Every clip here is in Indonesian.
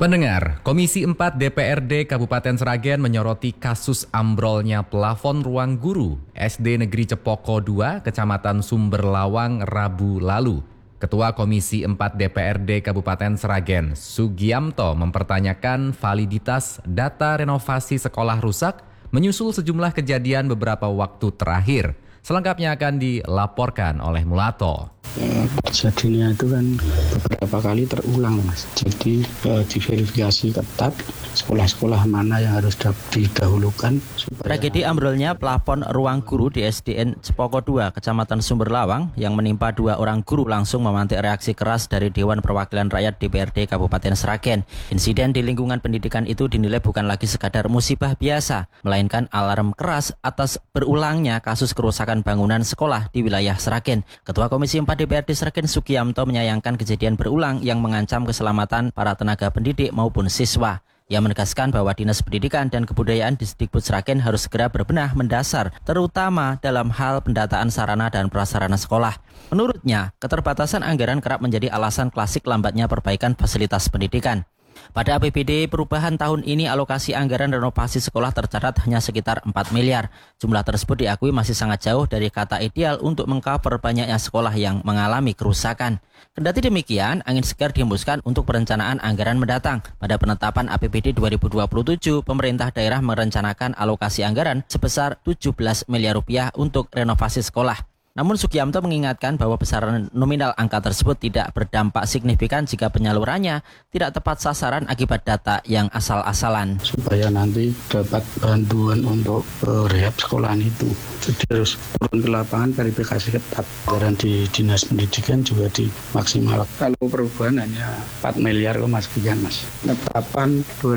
Pendengar, Komisi 4 DPRD Kabupaten Sragen menyoroti kasus ambrolnya plafon ruang guru SD Negeri Cepoko II, Kecamatan Sumberlawang, Rabu lalu. Ketua Komisi 4 DPRD Kabupaten Sragen, Sugiamto, mempertanyakan validitas data renovasi sekolah rusak menyusul sejumlah kejadian beberapa waktu terakhir. Selengkapnya akan dilaporkan oleh Mulato. Kejadiannya itu kan beberapa kali terulang, Mas. Jadi diverifikasi ketat sekolah-sekolah mana yang harus didahulukan. Tragedi ambrolnya plafon ruang guru di SDN Cepoko II, Kecamatan Sumberlawang yang menimpa 2 orang guru langsung memantik reaksi keras dari Dewan Perwakilan Rakyat DPRD Kabupaten Sragen. Insiden di lingkungan pendidikan itu dinilai bukan lagi sekadar musibah biasa, melainkan alarm keras atas berulangnya kasus kerusakan bangunan sekolah di wilayah Sragen. Ketua Komisi 4 DPRD Sragen, Sugiamto, menyayangkan kejadian berulang yang mengancam keselamatan para tenaga pendidik maupun siswa. Ia menegaskan bahwa Dinas Pendidikan dan Kebudayaan Disdikbud Sragen harus segera berbenah mendasar, terutama dalam hal pendataan sarana dan prasarana sekolah. Menurutnya, keterbatasan anggaran kerap menjadi alasan klasik lambatnya perbaikan fasilitas pendidikan. Pada APBD perubahan tahun ini, alokasi anggaran renovasi sekolah tercatat hanya sekitar 4 miliar. Jumlah tersebut diakui masih sangat jauh dari kata ideal untuk mengcover banyaknya sekolah yang mengalami kerusakan. Kendati demikian, angin segar dihembuskan untuk perencanaan anggaran mendatang. Pada penetapan APBD 2027, pemerintah daerah merencanakan alokasi anggaran sebesar 17 miliar rupiah untuk renovasi sekolah. Namun Sugiamto mengingatkan bahwa besaran nominal angka tersebut tidak berdampak signifikan jika penyalurannya tidak tepat sasaran akibat data yang asal-asalan. Supaya nanti dapat bantuan untuk rehab sekolahan itu. Jadi harus turun ke lapangan, verifikasi ketat. Anggaran di Dinas Pendidikan juga dimaksimalkan. Kalau perubahan hanya 4 miliar sekian, Mas. Penetapan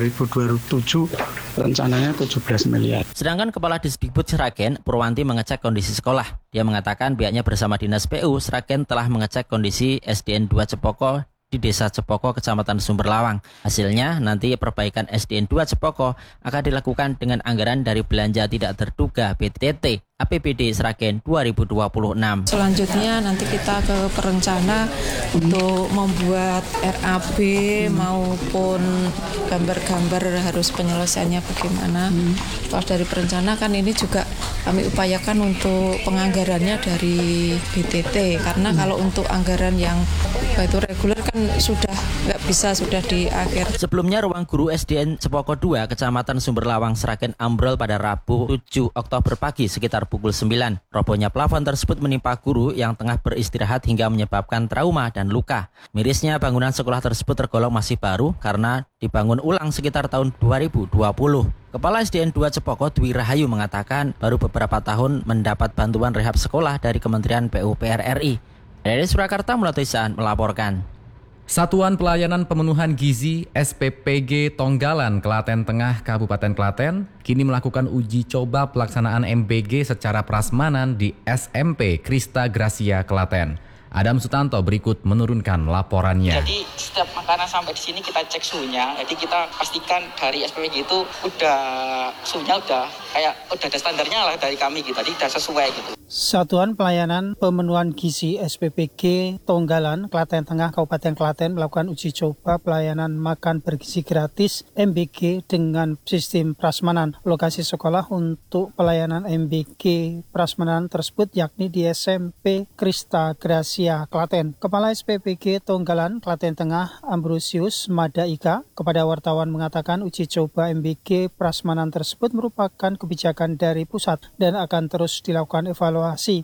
2027 rencananya 17 miliar. Sedangkan Kepala Disdikbud Sragen, Purwanti, mengecek kondisi sekolah. Dia mengatakan pihaknya bersama Dinas PU Sragen telah mengecek kondisi SDN 2 Cepoko di Desa Cepoko, Kecamatan Sumberlawang. Hasilnya, nanti perbaikan SDN 2 Cepoko akan dilakukan dengan anggaran dari belanja tidak terduga PTT APBD Sragen 2026. Selanjutnya nanti kita ke perencana untuk membuat RAB maupun gambar-gambar harus penyelesaiannya bagaimana. Kalau dari perencana kan ini juga kami upayakan untuk penganggarannya dari BTT, karena kalau untuk anggaran yang itu reguler kan sudah nggak bisa, sudah di akhir. Sebelumnya ruang guru SDN Cepoko II, Kecamatan Sumberlawang, Sragen ambrol pada Rabu 7 Oktober pagi sekitar pukul 9. Robohnya plafon tersebut menimpa guru yang tengah beristirahat hingga menyebabkan trauma dan luka. Mirisnya, bangunan sekolah tersebut tergolong masih baru karena dibangun ulang sekitar tahun 2020. Kepala SDN 2 Cepoko, Dwi Rahayu, mengatakan baru beberapa tahun mendapat bantuan rehab sekolah dari Kementerian PUPR RI. Dari Surakarta, Mulato Isaan melaporkan. Satuan Pelayanan Pemenuhan Gizi SPPG Tonggalan, Klaten Tengah, Kabupaten Klaten, kini melakukan uji coba pelaksanaan MBG secara prasmanan di SMP Krista Gracia, Klaten. Adam Sutanto berikut menurunkan laporannya. Jadi setiap makanan sampai di sini kita cek suhunya. Jadi kita pastikan dari SPPG itu suhunya udah ada standarnya lah dari kami gitu. Jadi udah sesuai gitu. Satuan Pelayanan Pemenuhan Gizi SPPG Tonggalan, Klaten Tengah, Kabupaten Klaten melakukan uji coba pelayanan makan bergizi gratis MBG dengan sistem prasmanan. Lokasi sekolah untuk pelayanan MBG prasmanan tersebut yakni di SMP Krista Gracia, Klaten. Kepala SPPG Tonggalan, Klaten Tengah, Ambrosius Madaika, kepada wartawan mengatakan uji coba MBG prasmanan tersebut merupakan kebijakan dari pusat dan akan terus dilakukan evaluasi.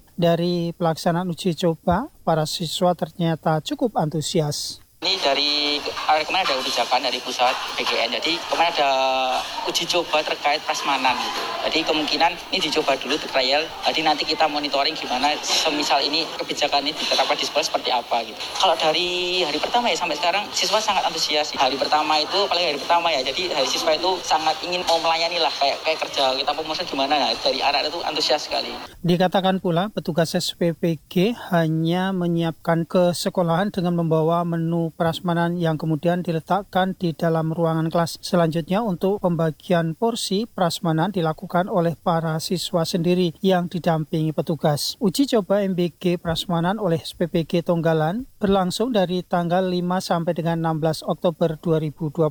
Dari pelaksanaan uji coba, para siswa ternyata cukup antusias. Ini dari kemarin ada kebijakan dari pusat PGN, jadi kemarin ada uji coba terkait prasmanan gitu. Jadi kemungkinan ini dicoba dulu di trial, jadi nanti kita monitoring gimana semisal ini kebijakan ini diterapkan di sekolah seperti apa gitu. Kalau dari hari pertama ya sampai sekarang siswa sangat antusias. Hari pertama itu paling hari pertama ya, jadi hari siswa itu sangat ingin mau melayani lah kayak kerja kita pemesan gimana ya, dari anak itu antusias sekali. Dikatakan pula petugas SPPG hanya menyiapkan ke sekolahan dengan membawa menu prasmanan yang kemudian diletakkan di dalam ruangan kelas. Selanjutnya untuk pembagian porsi prasmanan dilakukan oleh para siswa sendiri yang didampingi petugas. Uji coba MBG prasmanan oleh SPPG Tonggalan berlangsung dari tanggal 5 sampai dengan 16 Oktober 2020.